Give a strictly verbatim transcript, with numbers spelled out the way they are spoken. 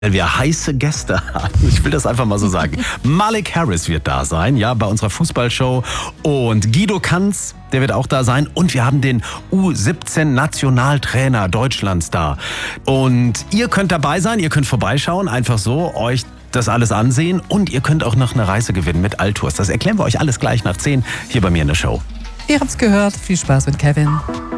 Weil wir heiße Gäste haben. Ich will das einfach mal so sagen. Malik Harris wird da sein, ja, bei unserer Fußballshow. Und Guido Kanz, der wird auch da sein. Und wir haben den U siebzehn Nationaltrainer Deutschlands da. Und ihr könnt dabei sein, ihr könnt vorbeischauen, einfach so, euch das alles ansehen. Und ihr könnt auch noch eine Reise gewinnen mit Altours. Das erklären wir euch alles gleich nach zehn hier bei mir in der Show. Ihr habt's gehört. Viel Spaß mit Kevin.